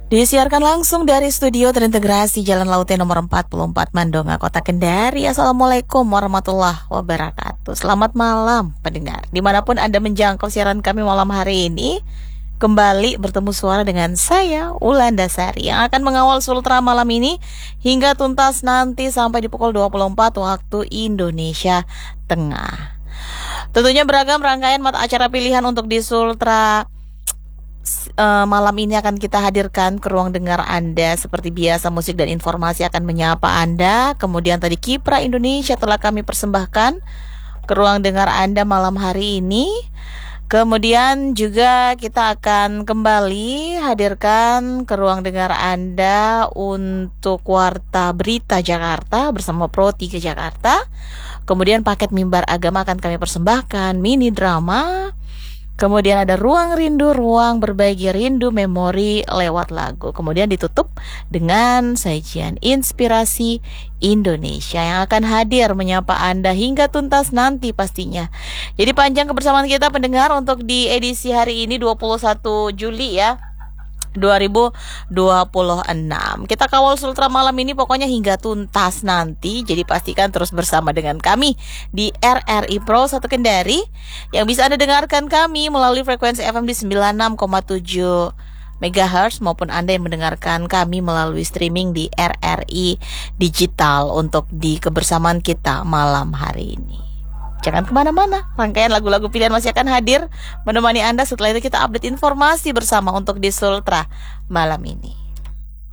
Disiarkan langsung dari studio terintegrasi Jalan Lautnya nomor 44 Mandonga, Kota Kendari. Assalamualaikum warahmatullahi wabarakatuh. Selamat malam pendengar, dimanapun Anda menjangkau siaran kami malam hari ini. Kembali bertemu suara dengan saya, Wulandasari, yang akan mengawal Sultra malam ini hingga tuntas nanti sampai di pukul 24 waktu Indonesia Tengah. Tentunya beragam rangkaian mata acara pilihan untuk di Sultra malam ini akan kita hadirkan ke ruang dengar Anda. Seperti biasa, musik dan informasi akan menyapa Anda. Kemudian tadi Kiprah Indonesia telah kami persembahkan ke ruang dengar Anda malam hari ini. Kemudian juga kita akan kembali hadirkan ke ruang dengar Anda untuk Warta Berita Jakarta bersama Pro 3 Jakarta. Kemudian paket mimbar agama akan kami persembahkan, mini drama. Kemudian ada ruang rindu, ruang berbagi rindu memori lewat lagu. Kemudian ditutup dengan sajian inspirasi Indonesia yang akan hadir menyapa Anda hingga tuntas nanti pastinya. Jadi panjang kebersamaan kita pendengar untuk di edisi hari ini 21 Juli ya 2026. Kita kawal Sultra malam ini pokoknya hingga tuntas nanti. Jadi pastikan terus bersama dengan kami di RRI Pro 1 Kendari, yang bisa Anda dengarkan kami melalui frekuensi FM di 96,7 MHz, maupun Anda yang mendengarkan kami melalui streaming di RRI Digital untuk di kebersamaan kita malam hari ini. Jangan kemana-mana, rangkaian lagu-lagu pilihan masih akan hadir menemani Anda. Setelah itu kita update informasi bersama untuk di Sultra malam ini.